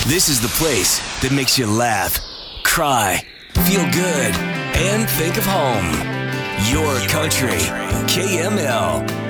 This is the place that makes you laugh, cry, feel good, and think of home. Your country, KML.